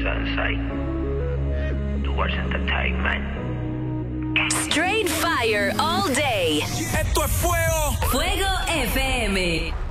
Sunside. Towards Entertainment. Straight fire all day. Esto es fuego. Fuego FM.